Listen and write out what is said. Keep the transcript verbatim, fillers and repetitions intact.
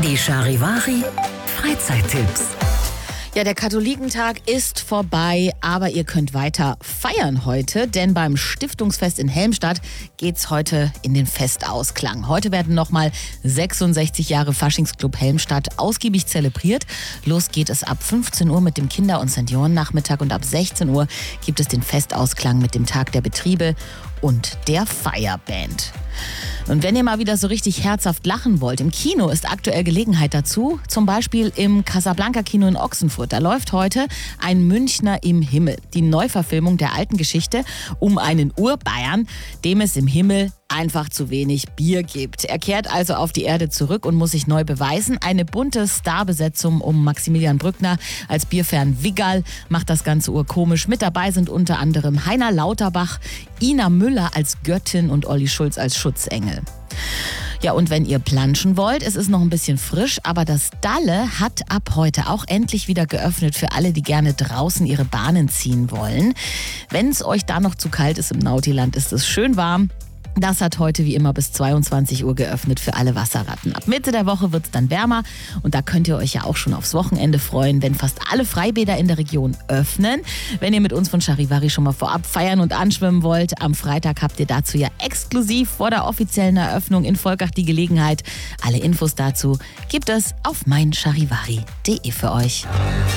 Die Charivari Freizeittipps. Ja, der Katholikentag ist vorbei, aber ihr könnt weiter feiern heute, denn beim Stiftungsfest in Helmstadt geht's heute in den Festausklang. Heute werden nochmal sechsundsechzig Jahre Faschingsclub Helmstadt ausgiebig zelebriert. Los geht es ab fünfzehn Uhr mit dem Kinder- und Seniorennachmittag und ab sechzehn Uhr gibt es den Festausklang mit dem Tag der Betriebe und der Feierband. Und wenn ihr mal wieder so richtig herzhaft lachen wollt, im Kino ist aktuell Gelegenheit dazu. Zum Beispiel im Casablanca-Kino in Ochsenfurt. Da läuft heute Ein Münchner im Himmel. Die Neuverfilmung der alten Geschichte um einen Urbayern, dem es im Himmel einfach zu wenig Bier gibt. Er kehrt also auf die Erde zurück und muss sich neu beweisen. Eine bunte Starbesetzung um Maximilian Brückner als Bierfern Wiggal macht das Ganze urkomisch. Mit dabei sind unter anderem Heiner Lauterbach, Ina Müller als Göttin und Olli Schulz als Schutzengel. Ja, und wenn ihr planschen wollt, es ist noch ein bisschen frisch, aber das Dalle hat ab heute auch endlich wieder geöffnet für alle, die gerne draußen ihre Bahnen ziehen wollen. Wenn es euch da noch zu kalt ist im Nautiland, ist es schön warm. Das hat heute wie immer bis zweiundzwanzig Uhr geöffnet für alle Wasserratten. Ab Mitte der Woche wird es dann wärmer und da könnt ihr euch ja auch schon aufs Wochenende freuen, wenn fast alle Freibäder in der Region öffnen. Wenn ihr mit uns von Charivari schon mal vorab feiern und anschwimmen wollt, am Freitag habt ihr dazu ja exklusiv vor der offiziellen Eröffnung in Volkach die Gelegenheit. Alle Infos dazu gibt es auf mein charivari punkt de für euch.